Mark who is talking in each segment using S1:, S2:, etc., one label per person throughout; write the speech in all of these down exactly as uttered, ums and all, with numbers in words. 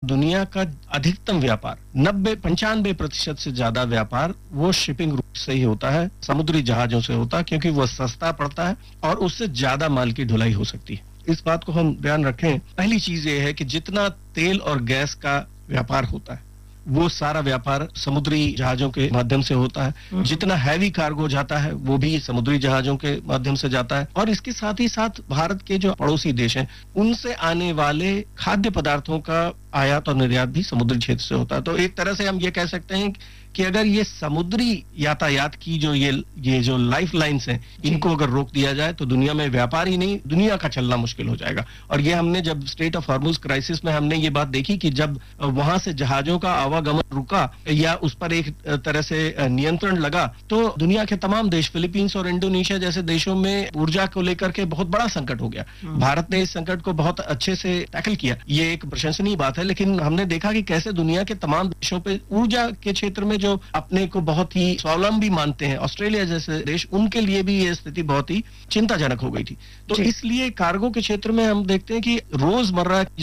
S1: दुनिया का अधिकतम व्यापार नब्बे पंचानवे प्रतिशत से ज्यादा व्यापार वो शिपिंग रूट से ही होता है, समुद्री जहाजों से होता है, क्योंकि वो सस्ता पड़ता है और उससे ज्यादा माल की ढुलाई हो सकती है। इस बात को हम ध्यान रखें। पहली चीज ये है कि जितना तेल और गैस का व्यापार होता है वो सारा व्यापार समुद्री जहाजों के माध्यम से होता है। जितना हैवी कार्गो जाता है वो भी समुद्री जहाजों के माध्यम से जाता है। और इसके साथ ही साथ भारत के जो पड़ोसी देश हैं उनसे आने वाले खाद्य पदार्थों का आयात और निर्यात भी समुद्री क्षेत्र से होता है। तो एक तरह से हम ये कह सकते हैं कि अगर ये समुद्री यातायात की जो ये ये जो लाइफ लाइन्स हैं इनको अगर रोक दिया जाए तो दुनिया में व्यापार ही नहीं, दुनिया का चलना मुश्किल हो जाएगा। और ये हमने जब स्टेट ऑफ हॉर्मुज क्राइसिस में हमने ये बात देखी कि जब वहां से जहाजों का आवागमन रुका या उस पर एक तरह से नियंत्रण लगा तो दुनिया के तमाम देश, फिलीपींस और इंडोनेशिया जैसे देशों में ऊर्जा को लेकर के बहुत बड़ा संकट हो गया। भारत ने इस संकट को बहुत अच्छे से टैकल किया, ये एक प्रशंसनीय बात है। लेकिन हमने देखा कि कैसे दुनिया के तमाम देशों पे ऊर्जा के क्षेत्र में जो अपने को बहुत ही स्वावलंबी मानते हैं, ऑस्ट्रेलिया जैसे देश, उनके लिए भी ये स्थिति बहुत ही चिंताजनक हो गई थी। तो इसलिए कार्गो के क्षेत्र में हम देखते हैं कि रोजमर्रा की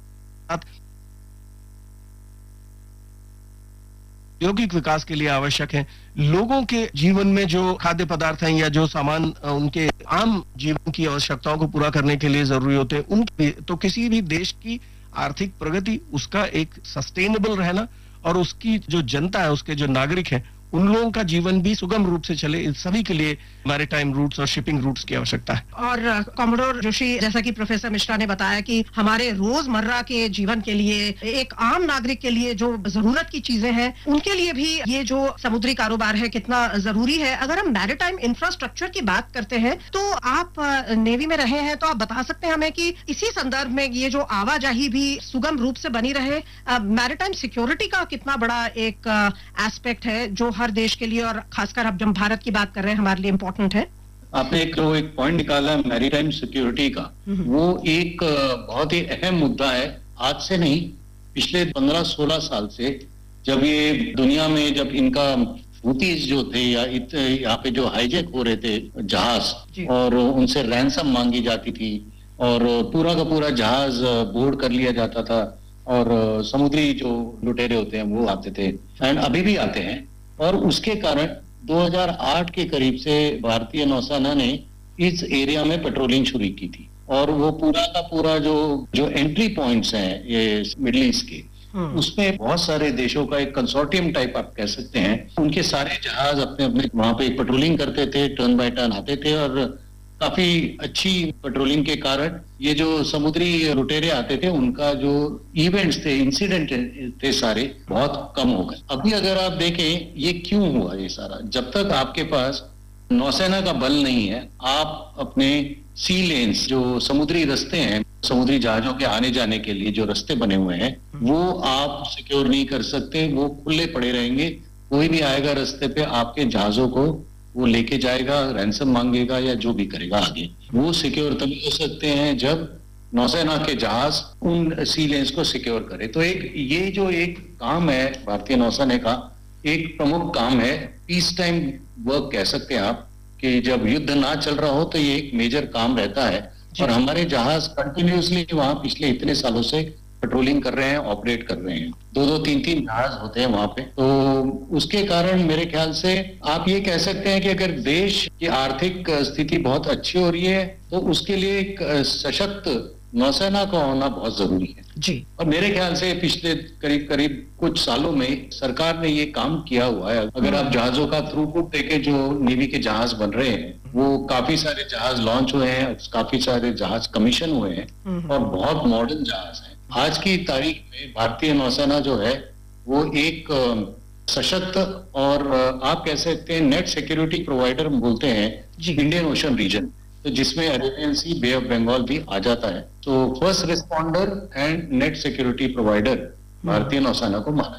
S1: औद्योगिक विकास के लिए आवश्यक है। लोगों के जीवन में जो खाद्य पदार्थ हैं या जो सामान उनके आम जीवन की आवश्यकताओं को पूरा करने के लिए जरूरी होते हैं, उनके तो किसी भी देश की आर्थिक प्रगति, उसका एक सस्टेनेबल रहना और उसकी जो जनता है, उसके जो नागरिक हैं, उन लोगों का जीवन भी सुगम रूप से चले, इन सभी के लिए मैरीटाइम रूट्स और शिपिंग रूट्स की आवश्यकता है।
S2: और कॉमोडोर जोशी, जैसा कि प्रोफेसर मिश्रा ने बताया कि हमारे रोजमर्रा के जीवन के लिए, एक आम नागरिक के लिए जो जरूरत की चीजें हैं, उनके लिए भी ये जो समुद्री कारोबार है कितना जरूरी है। अगर हम मैरीटाइम इंफ्रास्ट्रक्चर की बात करते हैं तो आप नेवी में रहे हैं, तो आप बता सकते हैं हमें कि इसी संदर्भ में ये जो आवाजाही भी सुगम रूप से बनी रहे, मैरीटाइम सिक्योरिटी का कितना बड़ा एक एस्पेक्ट है जो हर देश के लिए और खासकर अब जब भारत की बात कर रहे हैं हमारे लिए इम्पोर्टेंट है।
S3: आपने एक एक पॉइंट निकाला मैरीटाइम सिक्योरिटी का, वो एक बहुत ही अहम मुद्दा है। आज से नहीं, पिछले पंद्रह सोलह साल से जब ये दुनिया में जब इनका हुतीज जो थे या यहाँ पे जो हाईजैक हो रहे थे जहाज और उनसे रैंसम मांगी जाती थी और पूरा का पूरा जहाज बोर्ड कर लिया जाता था और समुद्री जो लुटेरे होते हैं वो आते थे एंड अभी भी आते हैं। और उसके कारण दो हज़ार आठ के करीब से भारतीय नौसेना ने इस एरिया में पेट्रोलिंग शुरू की थी और वो पूरा का पूरा जो जो एंट्री पॉइंट्स हैं ये मिडिल ईस्ट के, उसमें बहुत सारे देशों का एक कंसोर्टियम टाइप आप कह सकते हैं। उनके सारे जहाज अपने अपने वहां पे पेट्रोलिंग करते थे, टर्न बाय टर्न आते थे और काफी अच्छी पेट्रोलिंग के कारण ये जो समुद्री लुटेरे आते थे उनका जो इवेंट्स थे, इंसिडेंट थे, सारे बहुत कम हो गए। अभी अगर आप देखें ये क्यों हुआ ये सारा, जब तक आपके पास नौसेना का बल नहीं है, आप अपने सी लेन्स जो समुद्री रास्ते हैं, समुद्री जहाजों के आने जाने के लिए जो रास्ते बने हुए हैं वो आप सिक्योर नहीं कर सकते, वो खुले पड़े रहेंगे। कोई भी आएगा रास्ते पे आपके जहाजों को वो लेके जाएगा, रैंसम मांगेगा या जो भी करेगा आगे। वो सिक्योर तभी हो सकते हैं जब नौसेना के जहाज उन सी लेन्स को सिक्योर करे। तो एक ये जो एक काम है भारतीय नौसेना का, एक प्रमुख काम है, पीस टाइम वर्क कह सकते हैं आप, कि जब युद्ध ना चल रहा हो तो ये एक मेजर काम रहता है और हमारे जहाज कंटिन्यूसली वहां पिछले इतने सालों से पेट्रोलिंग कर रहे हैं, ऑपरेट कर रहे हैं। दो दो तीन तीन जहाज होते हैं वहां पे। तो उसके कारण मेरे ख्याल से आप ये कह सकते हैं कि अगर देश की आर्थिक स्थिति बहुत अच्छी हो रही है तो उसके लिए एक सशक्त नौसेना का होना बहुत जरूरी है
S2: जी।
S3: और मेरे ख्याल से पिछले करीब करीब कुछ सालों में सरकार ने ये काम किया हुआ है। अगर आप जहाजों का थ्रूपुट देखें, जो नेवी के जहाज बन रहे हैं, वो काफी सारे जहाज लॉन्च हुए हैं, काफी सारे जहाज कमीशन हुए हैं और बहुत मॉडर्न जहाज हैं। आज की तारीख में भारतीय नौसेना जो है वो एक सशक्त और आप कह सकते हैं नेट सिक्योरिटी प्रोवाइडर बोलते हैं इंडियन ओशन रीजन, तो जिसमें Arabian C, bay of Bengal भी आ जाता है। तो first responder and net security provider भारतीय नौसेना को माना जाता है।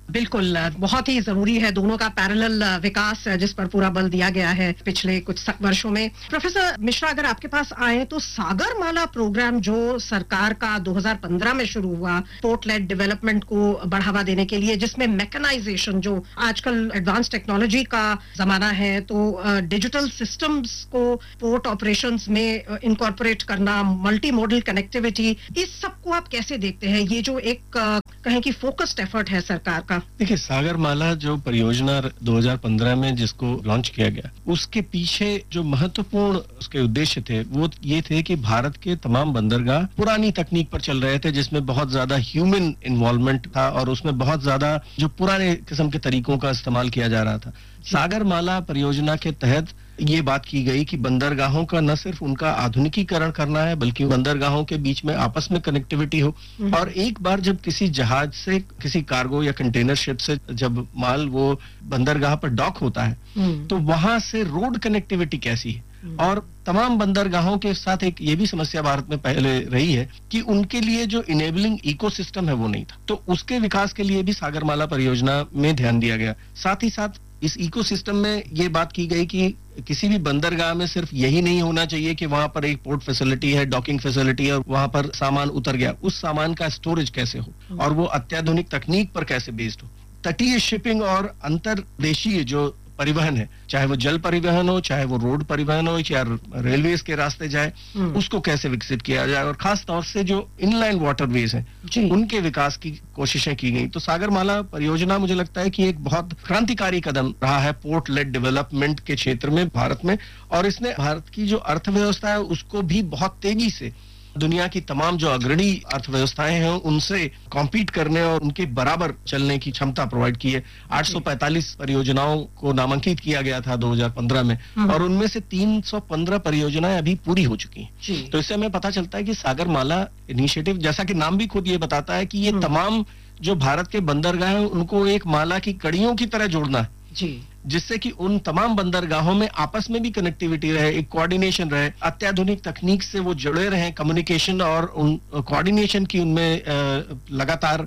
S2: बिल्कुल, बहुत ही जरूरी है दोनों का पैरेलल विकास, जिस पर पूरा बल दिया गया है पिछले कुछ वर्षों में। प्रोफेसर मिश्रा, अगर आपके पास आए तो सागरमाला प्रोग्राम जो सरकार का दो हज़ार पंद्रह में शुरू हुआ, पोर्ट लेड डेवलपमेंट को बढ़ावा देने के लिए, जिसमें मैकेनाइजेशन, जो आजकल एडवांस टेक्नोलॉजी का जमाना है, तो डिजिटल सिस्टम्स को पोर्ट ऑपरेशंस में इनकॉर्पोरेट करना, मल्टी मॉडल कनेक्टिविटी, इस सब को आप कैसे देखते हैं? ये जो एक कहें कि फोकस्ड एफर्ट है सरकार का।
S1: देखिए, सागरमाला जो परियोजना दो हज़ार पंद्रह में जिसको लॉन्च किया गया, उसके पीछे जो महत्वपूर्ण उसके उद्देश्य थे वो ये थे कि भारत के तमाम बंदरगाह पुरानी तकनीक पर चल रहे थे, जिसमें बहुत ज्यादा ह्यूमन इन्वॉल्वमेंट था और उसमें बहुत ज्यादा जो पुराने किस्म के तरीकों का इस्तेमाल किया जा रहा था। सागरमाला परियोजना के तहत ये बात की गई कि बंदरगाहों का न सिर्फ उनका आधुनिकीकरण करना है, बल्कि बंदरगाहों के बीच में आपस में कनेक्टिविटी हो, और एक बार जब किसी जहाज से, किसी कार्गो या कंटेनर शिप से जब माल वो बंदरगाह पर डॉक होता है, तो वहां से रोड कनेक्टिविटी कैसी है। और तमाम बंदरगाहों के साथ एक ये भी समस्या भारत में पहले रही है कि उनके लिए जो इनेबलिंग इकोसिस्टम है वो नहीं था, तो उसके विकास के लिए भी सागरमाला परियोजना में ध्यान दिया गया। साथ ही साथ इस इकोसिस्टम में ये बात की गई कि किसी भी बंदरगाह में सिर्फ यही नहीं होना चाहिए कि वहां पर एक पोर्ट फैसिलिटी है, डॉकिंग फैसिलिटी है और वहां पर सामान उतर गया, उस सामान का स्टोरेज कैसे हो और वो अत्याधुनिक तकनीक पर कैसे बेस्ड हो। तटीय शिपिंग और अंतरदेशीय जो परिवहन है, चाहे वो जल परिवहन हो, चाहे वो रोड परिवहन हो, चाहे रेलवेज के रास्ते जाए, उसको कैसे विकसित किया जाए, और खास तौर से जो इनलाइन वाटरवेज हैं उनके विकास की कोशिशें की गई। तो सागरमाला परियोजना मुझे लगता है कि एक बहुत क्रांतिकारी कदम रहा है पोर्ट लेड डेवलपमेंट के क्षेत्र में भारत में, और इसने भारत की जो अर्थव्यवस्था है उसको भी बहुत तेजी से दुनिया की तमाम जो अग्रणी अर्थव्यवस्थाएं हैं उनसे कॉम्पीट करने और उनके बराबर चलने की क्षमता प्रोवाइड की है। आठ सौ पैंतालीस परियोजनाओं को नामांकित किया गया था दो हज़ार पंद्रह में, और उनमें से तीन सौ पंद्रह परियोजनाएं अभी पूरी हो चुकी हैं। तो इससे हमें पता चलता है कि सागरमाला इनिशिएटिव, जैसा कि नाम भी खुद ये बताता है कि ये तमाम जो भारत के बंदरगाह हैं उनको एक माला की कड़ियों की तरह जोड़ना है, जी, जिससे कि उन तमाम बंदरगाहों में आपस में भी कनेक्टिविटी रहे, एक कोऑर्डिनेशन रहे, अत्याधुनिक तकनीक से वो जुड़े रहे, कम्युनिकेशन और उन कोऑर्डिनेशन की उनमें लगातार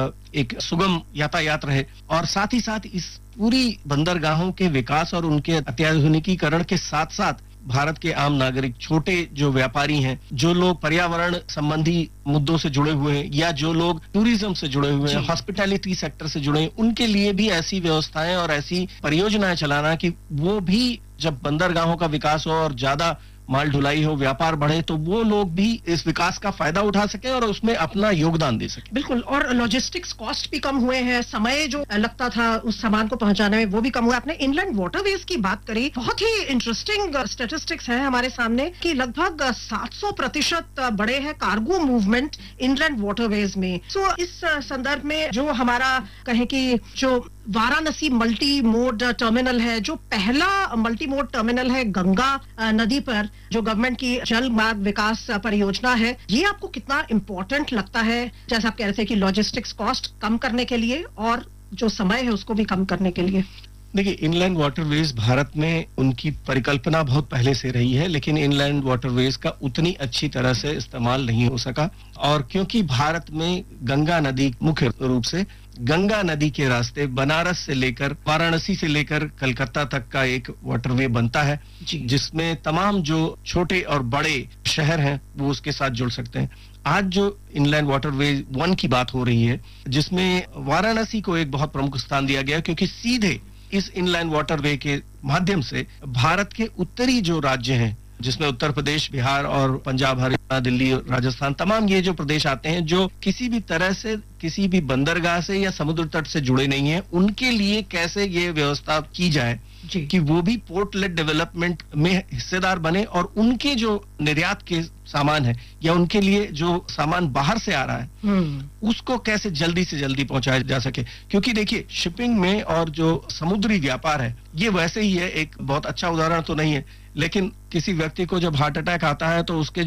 S1: एक सुगम यातायात रहे, और साथ ही साथ इस पूरी बंदरगाहों के विकास और उनके अत्याधुनिकीकरण के साथ साथ भारत के आम नागरिक, छोटे जो व्यापारी हैं, जो लोग पर्यावरण संबंधी मुद्दों से जुड़े हुए हैं या जो लोग टूरिज्म से जुड़े हुए हैं, हॉस्पिटैलिटी सेक्टर से जुड़े हैं, उनके लिए भी ऐसी व्यवस्थाएं और ऐसी परियोजनाएं चलाना कि वो भी जब बंदरगाहों का विकास हो और ज्यादा माल ढुलाई हो, व्यापार बढ़े, तो वो लोग भी इस विकास का फायदा उठा सके और उसमें अपना योगदान दे सके।
S2: बिल्कुल, और लॉजिस्टिक्स कॉस्ट भी कम हुए हैं, समय जो लगता था उस सामान को पहुंचाने में वो भी कम हुआ। आपने इनलैंड वाटरवेज की बात करी, बहुत ही इंटरेस्टिंग स्टैटिस्टिक्स है हमारे सामने कि लगभग सात सौ प्रतिशत बढ़े हैं कार्गो मूवमेंट इनलैंड वाटरवेज में। सो so, इस संदर्भ में जो हमारा कहें कि जो वाराणसी मल्टी मोड टर्मिनल है, जो पहला मल्टी मोड टर्मिनल है गंगा नदी पर, जो गवर्नमेंट की जल मार्ग विकास परियोजना है, ये आपको कितना इम्पोर्टेंट लगता है, जैसा आप कह रहे थे कि लॉजिस्टिक्स कॉस्ट कम करने के लिए और जो समय है उसको भी कम करने के लिए?
S1: देखिए, इनलैंड वाटरवेज भारत में उनकी परिकल्पना बहुत पहले से रही है, लेकिन इनलैंड वाटरवेज का उतनी अच्छी तरह से इस्तेमाल नहीं हो सका, और क्योंकि भारत में गंगा नदी मुख्य रूप से गंगा नदी के रास्ते बनारस से लेकर वाराणसी से लेकर कलकत्ता तक का एक वाटरवे बनता है, जिसमें तमाम जो छोटे और बड़े शहर हैं वो उसके साथ जुड़ सकते हैं। आज जो इनलैंड वाटरवे वन की बात हो रही है, जिसमें वाराणसी को एक बहुत प्रमुख स्थान दिया गया, क्योंकि सीधे इस इनलैंड वाटरवे के माध्यम से भारत के उत्तरी जो राज्य हैं, जिसमें उत्तर प्रदेश, बिहार और पंजाब, हरियाणा, दिल्ली, राजस्थान, तमाम ये जो प्रदेश आते हैं जो किसी भी तरह से किसी भी बंदरगाह से या समुद्र तट से जुड़े नहीं हैं, उनके लिए कैसे ये व्यवस्था की जाए कि वो भी पोर्ट लेड डेवलपमेंट में हिस्सेदार बने, और उनके जो निर्यात के सामान है या उनके लिए जो सामान बाहर से आ रहा है उसको कैसे जल्दी से जल्दी पहुंचाया जा सके। क्योंकि देखिए, शिपिंग में और जो समुद्री व्यापार है ये वैसे ही है, एक बहुत अच्छा उदाहरण तो नहीं है, लेकिन किसी व्यक्ति को जब हार्ट अटैक आता है तो उसके जो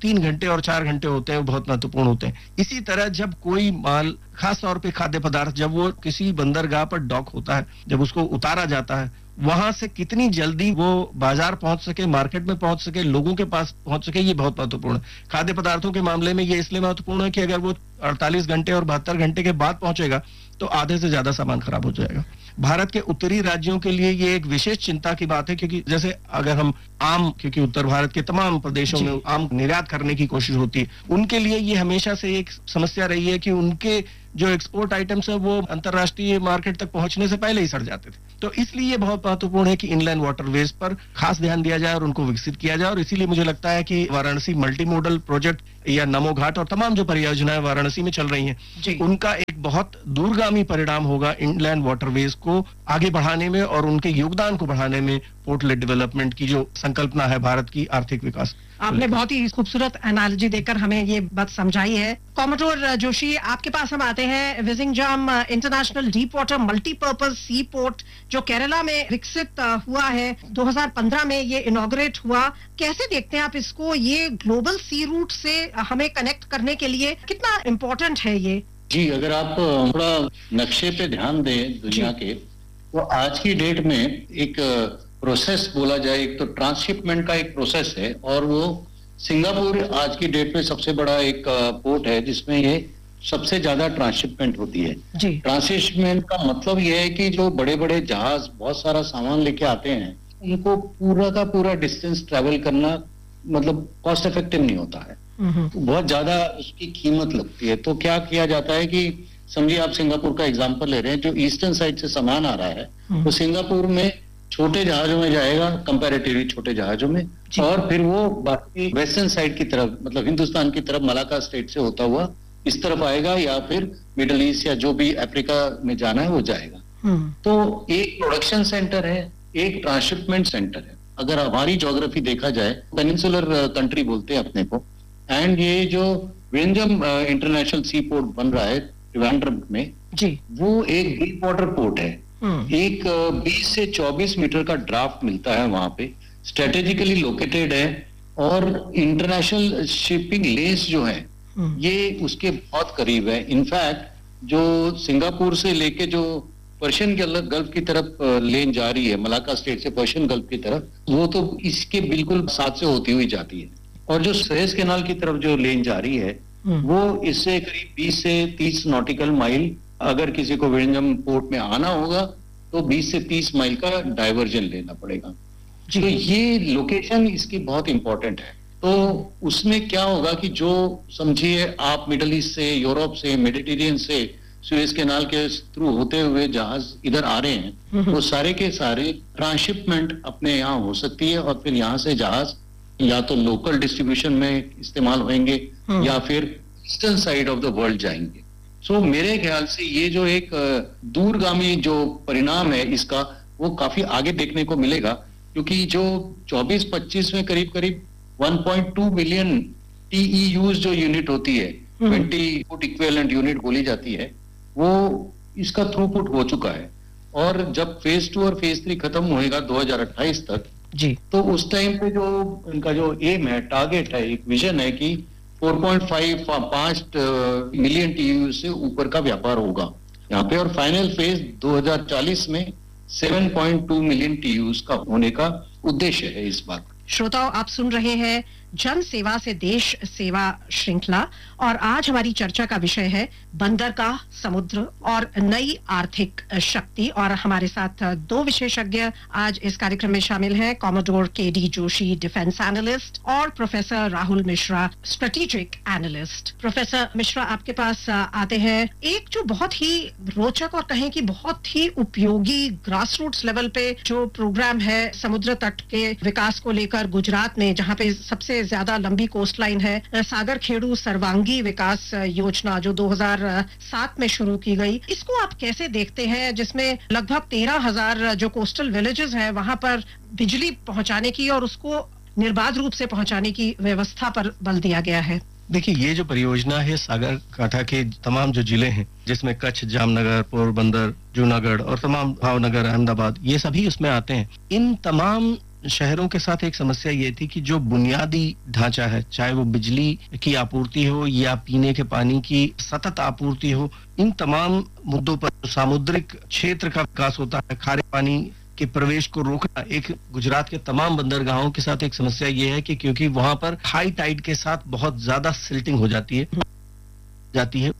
S1: तीन घंटे और चार घंटे होते हैं वो बहुत महत्वपूर्ण होते हैं। इसी तरह जब कोई माल, खास तौर पे खाद्य पदार्थ, जब वो किसी बंदरगाह पर डॉक होता है, जब उसको उतारा जाता है, वहां से कितनी जल्दी वो बाजार पहुंच सके, मार्केट में पहुंच सके, लोगों के पास पहुंच सके, ये बहुत महत्वपूर्ण है। खाद्य पदार्थों के मामले में ये इसलिए महत्वपूर्ण है कि अगर वो अड़तालीस घंटे और बहत्तर घंटे के बाद पहुंचेगा तो आधे से ज्यादा सामान खराब हो जाएगा। भारत के उत्तरी राज्यों के लिए ये एक विशेष चिंता की बात है, क्योंकि जैसे अगर हम आम, क्योंकि उत्तर भारत के तमाम प्रदेशों में आम निर्यात करने की कोशिश होती है, उनके लिए ये हमेशा से एक समस्या रही है कि उनके जो एक्सपोर्ट आइटम्स है वो अंतर्राष्ट्रीय मार्केट तक पहुंचने से पहले ही सड़ जाते थे। तो इसलिए ये बहुत महत्वपूर्ण है कि इनलैंड वाटरवेज पर खास ध्यान दिया जाए और उनको विकसित किया जाए। और इसीलिए मुझे लगता है कि वाराणसी मल्टी मॉडल प्रोजेक्ट या नमो घाट और तमाम जो परियोजनाएं वाराणसी में चल रही हैं, उनका एक बहुत दूरगामी परिणाम होगा इनलैंड वाटरवेज को आगे बढ़ाने में और उनके योगदान को बढ़ाने में। पोर्ट लेड डेवलपमेंट की जो संकल्पना है भारत की आर्थिक विकास,
S2: आपने बहुत ही खूबसूरत एनालॉजी देकर हमें ये बात समझाई है। कॉमोडोर जोशी, आपके पास हम आते हैं। विजिंगजाम इंटरनेशनल डीप वाटर मल्टीपर्पज सी पोर्ट जो केरला में विकसित हुआ है, दो हज़ार पंद्रह में ये इनॉग्रेट हुआ। कैसे देखते हैं आप इसको? ये ग्लोबल सी रूट से हमें कनेक्ट करने के लिए कितना इम्पोर्टेंट है ये?
S3: जी, अगर आप थोड़ा नक्शे पे ध्यान दें दुनिया के, तो आज की डेट में एक प्रोसेस बोला जाए, एक तो ट्रांसशिपमेंट का एक प्रोसेस है, और वो सिंगापुर आज की डेट में सबसे बड़ा एक पोर्ट है जिसमें ये सबसे ज्यादा ट्रांसशिपमेंट होती है। ट्रांसशिपमेंट का मतलब ये है कि जो बड़े बड़े जहाज बहुत सारा सामान लेके आते हैं, उनको पूरा का पूरा डिस्टेंस ट्रेवल करना मतलब कॉस्ट इफेक्टिव नहीं होता है, तो बहुत ज्यादा उसकी कीमत लगती है। तो क्या किया जाता है कि समझिए आप सिंगापुर का एग्जांपल ले रहे हैं, जो ईस्टर्न साइड से सामान आ रहा है वो सिंगापुर में छोटे जहाजों में जाएगा, कंपैरेटिवली छोटे जहाजों में, और फिर वो बाकी वेस्टर्न साइड की तरफ मतलब हिंदुस्तान की तरफ मलाका स्टेट से होता हुआ इस तरफ आएगा, या फिर मिडिल ईस्ट या जो भी अफ्रीका में जाना है वो जाएगा। तो एक प्रोडक्शन सेंटर है, एक ट्रांसशिपमेंट सेंटर है। अगर हमारी ज्योग्राफी देखा जाए, पेनिनसुलर कंट्री बोलते हैं अपने को, एंड ये जो विंजम इंटरनेशनल सी पोर्ट बन रहा है त्रिवेंद्रम में जी, वो एक डीप वाटर पोर्ट है। एक बीस से चौबीस मीटर का ड्राफ्ट मिलता है वहां पे, स्ट्रेटेजिकली लोकेटेड है, और इंटरनेशनल शिपिंग लेन्स जो है ये उसके बहुत करीब है। इनफैक्ट जो सिंगापुर से लेके जो पर्शियन गल्फ की तरफ लेन जा रही है, मलाका स्टेट से पर्शियन गल्फ की तरफ, वो तो इसके बिल्कुल साथ से होती हुई जाती है। और जो सुएज कैनाल की तरफ जो लेन जा रही है वो इससे करीब बीस से तीस नॉटिकल माइल, अगर किसी को विलिंघम पोर्ट में आना होगा तो बीस से तीस माइल का डाइवर्जन लेना पड़ेगा। तो ये लोकेशन इसकी बहुत इंपॉर्टेंट है। तो उसमें क्या होगा कि जो समझिए आप मिडिल ईस्ट से, यूरोप से, मेडिटेरियन से सुएज कैनाल के थ्रू होते हुए जहाज इधर आ रहे हैं, वो सारे के सारे ट्रांसशिपमेंट अपने यहाँ हो सकती है, और फिर यहाँ से जहाज या तो लोकल डिस्ट्रीब्यूशन में इस्तेमाल होंगे या फिर eastern side of the world जाएंगे। सो so, मेरे ख्याल से ये जो एक दूरगामी जो परिणाम है इसका, वो काफी आगे देखने को मिलेगा, क्योंकि जो चौबीस पच्चीस में करीब करीब एक पॉइंट दो मिलियन टीईयूज जो यूनिट होती है, बीस फुट इक्विवेलेंट यूनिट बोली जाती है, वो इसका थ्रूपुट हो चुका है। और जब फेज टू और फेज थ्री खत्म होएगा दो हज़ार अट्ठाईस तक जी, तो उस टाइम पे जो इनका जो एम है, टारगेट है, एक विजन है कि चार पॉइंट पाँच मिलियन टीयू से ऊपर का व्यापार होगा यहाँ पे, और फाइनल फेज दो हज़ार चालीस में सात पॉइंट दो मिलियन टीयूज का होने का उद्देश्य है इस बात।
S2: श्रोताओं, आप सुन रहे हैं जन सेवा से देश सेवा श्रृंखला, और आज हमारी चर्चा का विषय है बंदरगाह, समुद्र और नई आर्थिक शक्ति। और हमारे साथ दो विशेषज्ञ आज इस कार्यक्रम में शामिल हैं, कॉमोडोर के डी जोशी, डिफेंस एनालिस्ट, और professor Rahul Mishra, strategic analyst. Professor Mishra, आपके पास आते हैं। एक जो बहुत ही रोचक और कहें कि बहुत ही उपयोगी ग्रास रूट्स लेवल पे जो प्रोग्राम है समुद्र तट के विकास को लेकर गुजरात में, जहाँ पे सबसे ज्यादा लंबी कोस्ट लाइन है, सागर खेड़ू सर्वांगी विकास योजना जो दो हज़ार सात में शुरू की गई, इसको आप कैसे देखते हैं, जिसमें लगभग तेरह हजार जो कोस्टल विलेजेस हैं वहां पर बिजली पहुंचाने की और उसको निर्बाध रूप से पहुंचाने की व्यवस्था पर बल दिया गया है?
S1: देखिए, ये जो परियोजना है सागर काठा के तमाम जो जिले हैं, जिसमें कच्छ, जामनगर, पोरबंदर, जूनागढ़ और तमाम भावनगर, अहमदाबाद, ये सभी उसमें आते हैं। इन तमाम शहरों के साथ एक समस्या ये थी कि जो बुनियादी ढांचा है, चाहे वो बिजली की आपूर्ति हो या पीने के पानी की सतत आपूर्ति हो, इन तमाम मुद्दों पर सामुद्रिक क्षेत्र का विकास होता है। खारे पानी के प्रवेश को रोकना एक गुजरात के तमाम बंदरगाहों के साथ एक समस्या ये है कि क्योंकि वहां पर हाई टाइड के साथ बहुत ज्यादा सिल्टिंग हो जाती है जाती है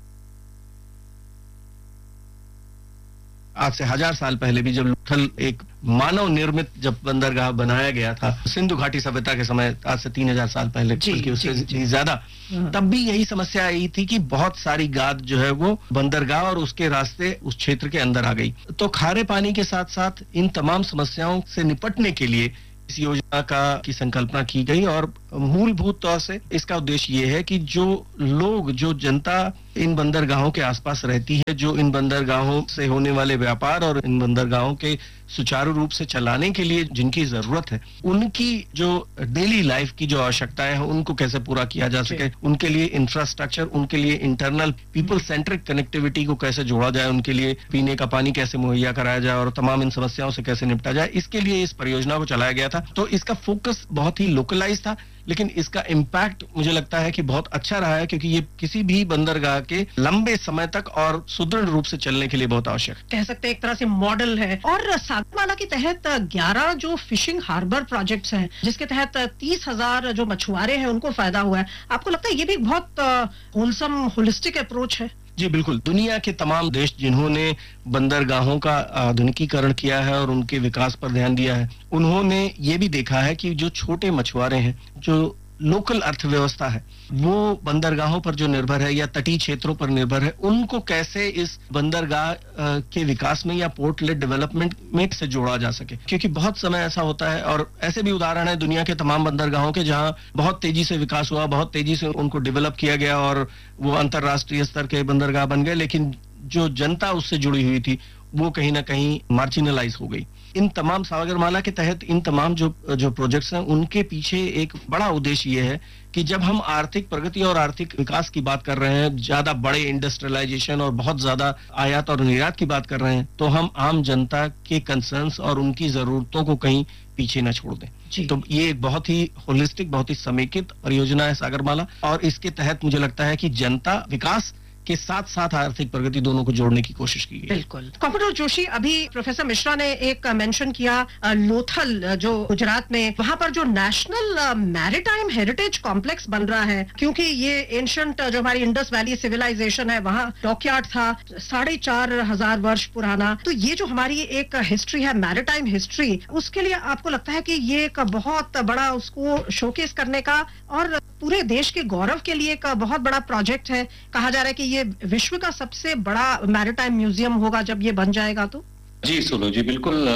S1: आज से हजार साल पहले भी जब लुथल एक मानव निर्मित जब बंदरगाह बनाया गया था सिंधु घाटी सभ्यता के समय, आज से तीन हजार साल पहले, बल्कि उससे ज्यादा, तब भी यही समस्या आई थी कि बहुत सारी गाद जो है वो बंदरगाह और उसके रास्ते उस क्षेत्र के अंदर आ गई। तो खारे पानी के साथ साथ इन तमाम समस्याओं से निपटने के लिए इस योजना का की संकल्पना की गई और मूलभूत तौर से इसका उद्देश्य ये है कि जो लोग, जो जनता इन बंदरगाहों के आसपास रहती है, जो इन बंदरगाहों से होने वाले व्यापार और इन बंदरगाहों के सुचारू रूप से चलाने के लिए जिनकी जरूरत है, उनकी जो डेली लाइफ की जो आवश्यकताएं हैं उनको कैसे पूरा किया जा सके, उनके लिए इंफ्रास्ट्रक्चर, उनके लिए इंटरनल पीपल सेंट्रिक कनेक्टिविटी को कैसे जोड़ा जाए, उनके लिए पीने का पानी कैसे मुहैया कराया जाए और तमाम इन समस्याओं से कैसे निपटा जाए, इसके लिए इस परियोजना को चलाया गया था। तो इसका फोकस बहुत ही लोकलाइज था, लेकिन इसका इम्पैक्ट मुझे लगता है कि बहुत अच्छा रहा है, क्योंकि ये किसी भी बंदरगाह के लंबे समय तक और सुदृढ़ रूप से चलने के लिए बहुत आवश्यक है।
S2: कह सकते हैं एक तरह से मॉडल है। और सागरमाला के तहत ग्यारह जो फिशिंग हार्बर प्रोजेक्ट्स हैं, जिसके तहत तीस हजार जो मछुआरे हैं उनको फायदा हुआ है, आपको लगता है ये भी बहुत होलसम होलिस्टिक अप्रोच है?
S1: जी बिल्कुल। दुनिया के तमाम देश जिन्होंने बंदरगाहों का आधुनिकीकरण किया है और उनके विकास पर ध्यान दिया है, उन्होंने ये भी देखा है कि जो छोटे मछुआरे हैं, जो लोकल अर्थव्यवस्था है, वो बंदरगाहों पर जो निर्भर है या तटीय क्षेत्रों पर निर्भर है, उनको कैसे इस बंदरगाह के विकास में या पोर्ट लेड डेवलपमेंट में से जोड़ा जा सके। क्योंकि बहुत समय ऐसा होता है, और ऐसे भी उदाहरण है दुनिया के तमाम बंदरगाहों के, जहां बहुत तेजी से विकास हुआ, बहुत तेजी से उनको डेवलप किया गया और वो अंतरराष्ट्रीय स्तर के बंदरगाह बन गए, लेकिन जो जनता उससे जुड़ी हुई थी वो कहीं ना कहीं मार्जिनलाइज हो गई। इन तमाम सागरमाला के तहत इन तमाम जो जो प्रोजेक्ट्स हैं, उनके पीछे एक बड़ा उद्देश्य ये है कि जब हम आर्थिक प्रगति और आर्थिक विकास की बात कर रहे हैं, ज्यादा बड़े इंडस्ट्रियलाइजेशन और बहुत ज्यादा आयात और निर्यात की बात कर रहे हैं, तो हम आम जनता के कंसर्न्स और उनकी जरूरतों को कहीं पीछे न छोड़ दें। तो ये एक बहुत ही होलिस्टिक, बहुत ही समेकित परियोजना है सागरमाला, और इसके तहत मुझे लगता है कि जनता विकास के साथ साथ आर्थिक प्रगति दोनों को जोड़ने की कोशिश की गई।
S2: बिल्कुल। कॉम्रेड जोशी, अभी प्रोफेसर मिश्रा ने एक मेंशन किया लोथल, जो गुजरात में, वहां पर जो नेशनल मैरीटाइम हेरिटेज कॉम्प्लेक्स बन रहा है, क्योंकि ये एंशिएंट जो हमारी इंडस वैली सिविलाइजेशन है, वहां डॉकयार्ड था साढ़े चार हजार वर्ष पुराना। तो ये जो हमारी एक हिस्ट्री है, मैरीटाइम हिस्ट्री, उसके लिए आपको लगता है कि ये एक बहुत बड़ा उसको शोकेस करने का और पूरे देश के गौरव के लिए एक बहुत बड़ा प्रोजेक्ट है? कहा जा रहा है कि ये विश्व का सबसे बड़ा मैरीटाइम म्यूजियम होगा जब ये बन जाएगा। तो जी
S3: सोनू जी, बिल्कुल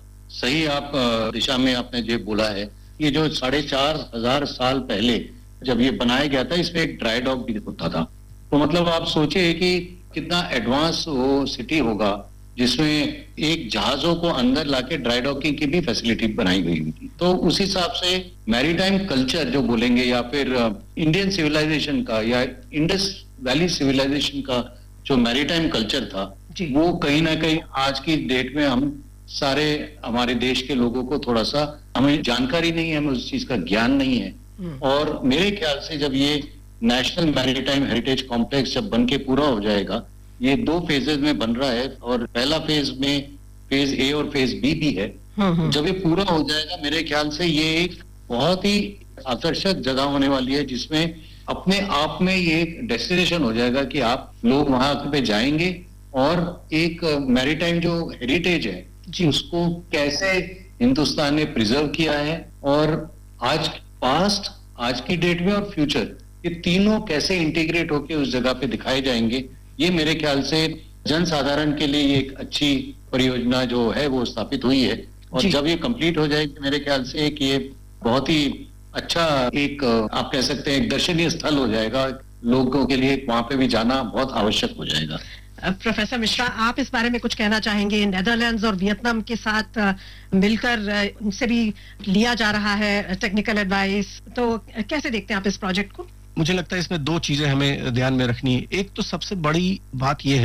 S3: सही आप दिशा में आपने जो बोला है। ये जो साढ़े चार हजार साल पहले जब ये बनाया गया था, इसमें एक ड्राई डॉक भी होता था। तो मतलब आप सोचिए कि कितना एडवांस वो सिटी होगा, जिसमें एक जहाजों को अंदर लाके ड्राई डॉकिंग की भी फैसिलिटी बनाई गई हुई थी। तो उस हिसाब से मैरीटाइम कल्चर जो बोलेंगे, या फिर इंडियन सिविलाइजेशन का या इंडस वैली सिविलाइजेशन का जो मैरीटाइम कल्चर था, वो कहीं ना कहीं आज की डेट में हम सारे हमारे देश के लोगों को थोड़ा सा हमें जानकारी नहीं है, हमें उस चीज का ज्ञान नहीं है। और मेरे ख्याल से जब ये नेशनल मैरीटाइम हेरिटेज कॉम्प्लेक्स जब बन के पूरा हो जाएगा, ये दो फेजेस में बन रहा है, और पहला फेज में फेज ए और फेज बी भी है। जब ये पूरा हो जाएगा, मेरे ख्याल से ये एक बहुत ही आकर्षक जगह होने वाली है, जिसमें अपने आप में ये एक डेस्टिनेशन हो जाएगा कि आप लोग वहां पे जाएंगे और एक मैरीटाइम जो हेरिटेज है उसको कैसे हिंदुस्तान ने प्रिजर्व किया है, और आज पास्ट, आज की डेट में और फ्यूचर, ये तीनों कैसे इंटीग्रेट होके उस जगह पे दिखाए जाएंगे। ये मेरे ख्याल से जन साधारण के लिए एक अच्छी परियोजना जो है वो स्थापित हुई है, और जब ये कंप्लीट हो जाएगी, मेरे ख्याल से एक ये बहुत ही अच्छा एक आप कह सकते हैं एक दर्शनीय स्थल हो जाएगा। लोगों के लिए वहां पे भी जाना बहुत आवश्यक हो जाएगा।
S2: प्रोफेसर मिश्रा, आप इस बारे में कुछ कहना चाहेंगे? नेदरलैंड्स और वियतनाम के साथ मिलकर उनसे भी लिया जा रहा है टेक्निकल एडवाइस, तो कैसे देखते हैं आप इस प्रोजेक्ट को?
S1: मुझे लगता है इसमें दो चीजें हमें ध्यान में रखनी है। एक तो सबसे बड़ी बात यह है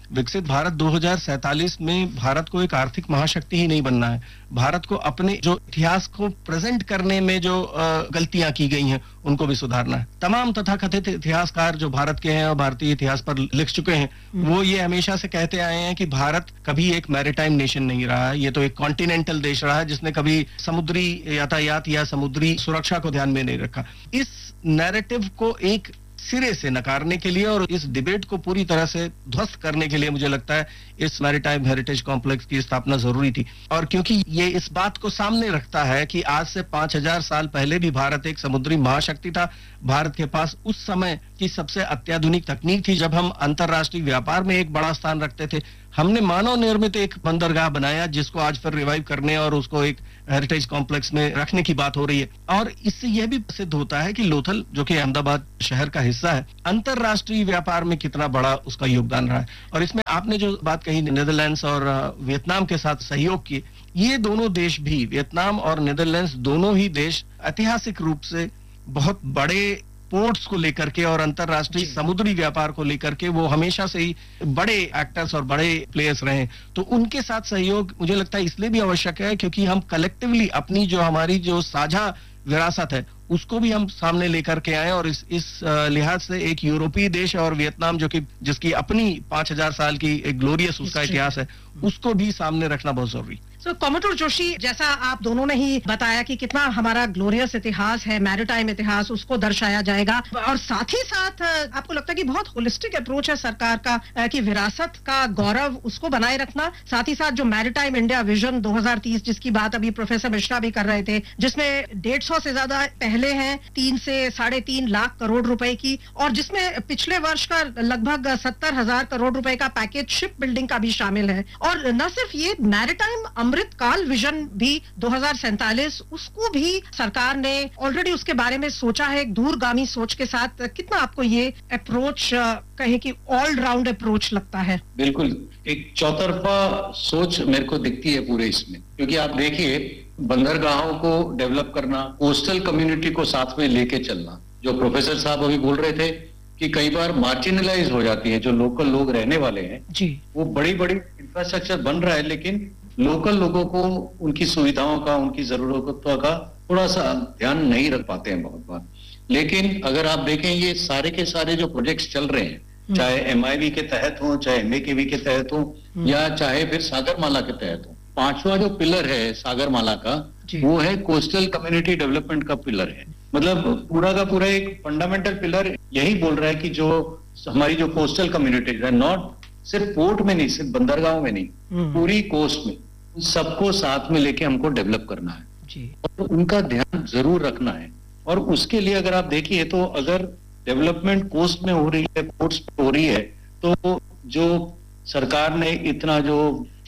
S1: विकसित भारत दो हज़ार सैंतालीस में भारत को एक आर्थिक महाशक्ति ही नहीं बनना है, भारत को अपने जो इतिहास को प्रेजेंट करने में जो गलतियां की गई हैं उनको भी सुधारना है। तमाम तथाकथित इतिहासकार जो भारत के हैं और भारतीय इतिहास पर लिख चुके हैं, वो ये हमेशा से कहते आए हैं कि भारत कभी एक मैरीटाइम नेशन नहीं रहा है, ये तो एक कॉन्टिनेंटल देश रहा है जिसने कभी समुद्री यातायात या समुद्री सुरक्षा को ध्यान में नहीं रखा। इस नैरेटिव को एक सिरे से नकारने के लिए और इस डिबेट को पूरी तरह से ध्वस्त करने के लिए मुझे लगता है इस मैरीटाइम हेरिटेज कॉम्प्लेक्स की स्थापना जरूरी थी। और क्योंकि ये इस बात को सामने रखता है कि आज से पांच हजार साल पहले भी भारत एक समुद्री महाशक्ति था, भारत के पास उस समय की सबसे अत्याधुनिक तकनीक थी, जब हम अंतरराष्ट्रीय व्यापार में एक बड़ा स्थान रखते थे। हमने मानव निर्मित एक बंदरगाह बनाया जिसको आज फिर रिवाइव करने और उसको एक हेरिटेज कॉम्प्लेक्स में रखने की बात हो रही है। और इससे यह भी सिद्ध होता है कि लोथल, जो कि अहमदाबाद शहर का हिस्सा है, अंतरराष्ट्रीय व्यापार में कितना बड़ा उसका योगदान रहा है। और इसमें आपने जो बात कही नीदरलैंड्स और वियतनाम के साथ सहयोग की, ये दोनों देश भी, वियतनाम और नीदरलैंड्स दोनों ही देश ऐतिहासिक रूप से बहुत बड़े पोर्ट्स को लेकर के और अंतरराष्ट्रीय समुद्री व्यापार को लेकर के वो हमेशा से ही बड़े एक्टर्स और बड़े प्लेयर्स रहे। तो उनके साथ सहयोग मुझे लगता है इसलिए भी आवश्यक है क्योंकि हम कलेक्टिवली अपनी जो हमारी जो साझा विरासत है उसको भी हम सामने लेकर के आए। और इस इस लिहाज से एक यूरोपीय देश और वियतनाम, जो कि जिसकी अपनी पांच हजार साल की एक ग्लोरियस उसका इतिहास है, उसको भी सामने रखना बहुत जरूरी।
S2: सो कॉमोडोर जोशी, जैसा आप दोनों ने ही बताया कि कितना हमारा ग्लोरियस इतिहास है, मैरीटाइम इतिहास, उसको दर्शाया जाएगा। और साथ ही साथ आपको लगता है कि बहुत होलिस्टिक अप्रोच है सरकार का कि विरासत का गौरव उसको बनाए रखना, साथ ही साथ जो मैरीटाइम इंडिया विजन दो हज़ार तीस जिसकी बात अभी प्रोफेसर मिश्रा भी कर रहे थे, जिसमें डेढ़ सौ से ज्यादा पहले हैं, तीन से साढ़े तीन लाख करोड़ रुपए की, और जिसमें पिछले वर्ष का लगभग सत्तर हजार करोड़ रुपए का पैकेज शिप बिल्डिंग का भी शामिल है। और न सिर्फ ये, मैरीटाइम अमृत काल विजन भी दो हज़ार सैंतालीस, उसको भी सरकार ने ऑलरेडी उसके बारे में सोचा है, एक दूरगामी सोच के साथ। कितना आपको ये अप्रोच कहें कि ऑल राउंड अप्रोच लगता है?
S3: बिल्कुल एक चौतरफा सोच मेरे को दिखती है पूरे इसमें, क्योंकि आप देखिए बंदरगाहों को डेवलप करना, कोस्टल कम्युनिटी को साथ में लेके चलना, जो प्रोफेसर साहब अभी बोल रहे थे कि कई बार मार्जिनलाइज हो जाती है, जो लोकल लोग रहने वाले हैं जी, वो बड़ी बड़ी इंफ्रास्ट्रक्चर बन रहा है लेकिन लोकल लोगों को उनकी सुविधाओं का, उनकी जरूरतों का थोड़ा सा ध्यान नहीं रख पाते हैं बहुत बार। लेकिन अगर आप देखें ये सारे के सारे जो प्रोजेक्ट्स चल रहे हैं, चाहे एमआईवी के तहत हो, चाहे एमएकेवी के तहत हो, या चाहे फिर सागरमाला के तहत हो, पांचवा जो पिलर है सागरमाला का, वो है कोस्टल कम्युनिटी डेवलपमेंट का पिलर है। मतलब पूरा का पूरा एक फंडामेंटल पिलर यही बोल रहा है कि जो हमारी जो कोस्टल कम्युनिटीज है, नॉट सिर्फ पोर्ट में नहीं, सिर्फ बंदरगाहों में नहीं, पूरी कोस्ट में, सबको साथ में लेके हमको डेवलप करना है जी। और उनका ध्यान जरूर रखना है। और उसके लिए अगर आप देखिए तो अगर डेवलपमेंट कोस्ट में हो रही है, पोर्ट्स पे हो रही है, तो जो सरकार ने इतना जो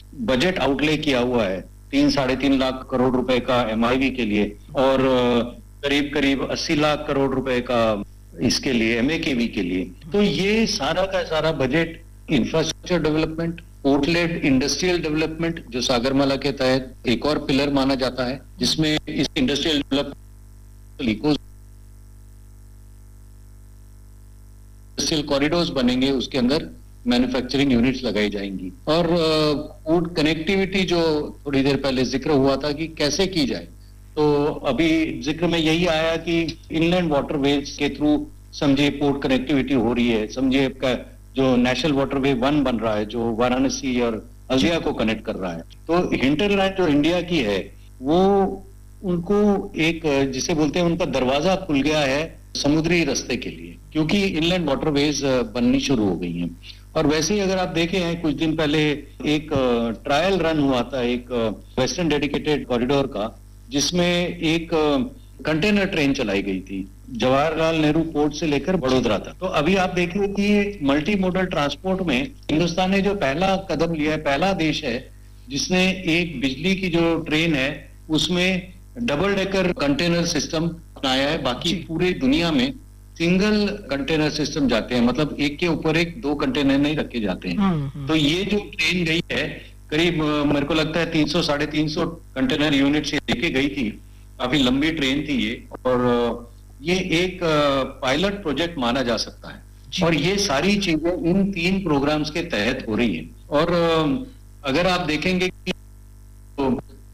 S3: बजट आउटले किया हुआ है, तीन साढ़े तीन लाख करोड़ रुपए का एमआईवी के लिए, और करीब करीब अस्सी लाख करोड़ रुपए का इसके लिए एमएकेवी के लिए, तो ये सारा का सारा budget infrastructure development, port-led industrial development, जो सागरमाला के तहत एक और पिलर माना जाता है, जिसमें इस इंडस्ट्रियल डेवलपमेंट इंडस्ट्रियल कॉरिडोर्स बनेंगे, उसके अंदर मैन्युफैक्चरिंग यूनिट्स लगाई जाएंगी। और फूड कनेक्टिविटी जो थोड़ी देर पहले जिक्र हुआ था कि कैसे की जाए, तो अभी जिक्र में यही आया कि इनलैंड वाटरवेज के थ्रू समझिए पोर्ट कनेक्टिविटी हो रही है, समझिए जो नेशनल वाटरवे वन बन रहा है जो वाराणसी और हल्दिया को कनेक्ट कर रहा है। तो हिंटरलैंड जो इंडिया की है वो उनको एक जिसे बोलते हैं उनका दरवाजा खुल गया है समुद्री रास्ते के लिए, क्योंकि इनलैंड वाटरवेज बननी शुरू हो गई हैं। और वैसे ही अगर आप देखे हैं कुछ दिन पहले एक ट्रायल रन हुआ था एक वेस्टर्न डेडिकेटेड कॉरिडोर का, जिसमें एक कंटेनर ट्रेन चलाई गई थी जवाहरलाल नेहरू पोर्ट से लेकर बड़ोदरा तक। तो अभी आप देखिए कि मल्टी मोडल ट्रांसपोर्ट में हिंदुस्तान ने जो पहला कदम लिया है, पहला देश है जिसने एक बिजली की जो ट्रेन है उसमें डबल डेकर कंटेनर सिस्टम अपनाया है। बाकी पूरे दुनिया में सिंगल कंटेनर सिस्टम जाते हैं, मतलब एक के ऊपर एक दो कंटेनर नहीं रखे जाते हैं। तो ये जो ट्रेन गई है करीब मेरे को लगता है तीन सौ साढ़े तीन सौ कंटेनर यूनिट से लेके गई थी, काफी लंबी ट्रेन थी ये, और ये एक पायलट प्रोजेक्ट माना जा सकता है। और ये सारी चीजें इन तीन प्रोग्राम्स के तहत हो रही है। और अगर आप देखेंगे कि तो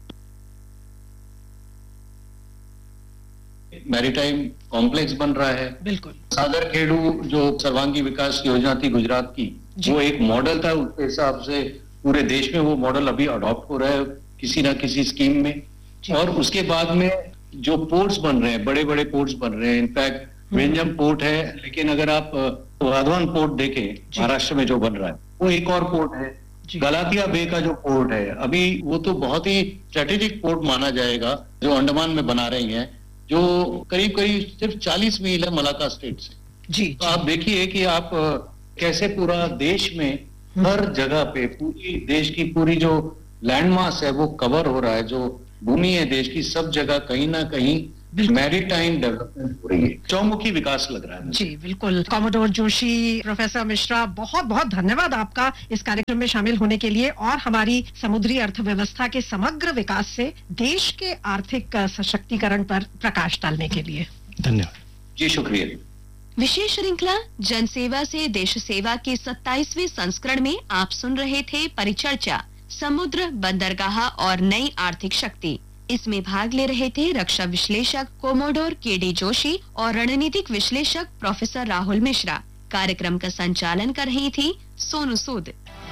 S3: मैरीटाइम कॉम्प्लेक्स बन रहा है,
S2: बिल्कुल
S3: सागर खेड़ू जो सर्वांगी विकास योजना थी गुजरात की, वो एक मॉडल था, उसके हिसाब से पूरे देश में वो मॉडल अभी अडॉप्ट हो रहा है किसी ना किसी स्कीम में। और उसके बाद में जो पोर्ट्स बन रहे हैं, बड़े बड़े पोर्ट्स बन रहे हैं, इनफैक्ट विंजम पोर्ट है, लेकिन अगर आप वाधवान पोर्ट देखें महाराष्ट्र में जो बन रहा है, वो एक और पोर्ट है। गलातिया बे का जो पोर्ट है अभी, वो तो बहुत ही स्ट्रेटेजिक पोर्ट माना जाएगा जो अंडमान में बना रही है, जो करीब करीब सिर्फ चालीस मील है मलाका स्टेट से।
S2: जी,
S3: तो आप देखिए कि आप कैसे पूरा देश में हर जगह पे पूरी देश की पूरी जो लैंडमास है वो कवर हो रहा है, जो भूमि है देश की, सब जगह कहीं ना कहीं मैरीटाइम डेवलपमेंट हो रही है, चौमुखी विकास लग रहा है।
S2: जी बिल्कुल। कॉमोडोर जोशी, प्रोफेसर मिश्रा, बहुत बहुत धन्यवाद आपका इस कार्यक्रम में शामिल होने के लिए और हमारी समुद्री अर्थव्यवस्था के समग्र विकास से देश के आर्थिक सशक्तिकरण पर प्रकाश डालने के लिए।
S1: धन्यवाद
S3: जी, शुक्रिया।
S4: विशेष श्रृंखला जनसेवा से देश सेवा के सत्ताईसवें संस्करण में आप सुन रहे थे परिचर्चा समुद्र, बंदरगाह और नई आर्थिक शक्ति। इसमें भाग ले रहे थे रक्षा विश्लेषक कोमोडोर के डी जोशी और रणनीतिक विश्लेषक प्रोफेसर राहुल मिश्रा। कार्यक्रम का संचालन कर रही थी सोनू सूद।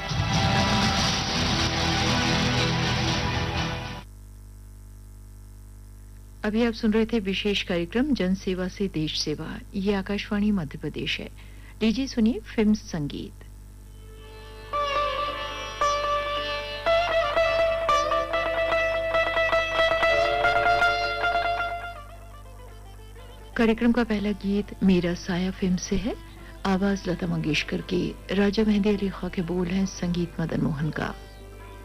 S5: अभी आप सुन रहे थे विशेष कार्यक्रम जन सेवा से देश सेवा। ये आकाशवाणी मध्य प्रदेश है। लीजिए सुनिए फिल्म संगीत। कार्यक्रम का पहला गीत मेरा साया फिल्म से है। आवाज लता मंगेशकर की, राजा मेहंदी अली खां के बोल हैं, संगीत मदन मोहन का।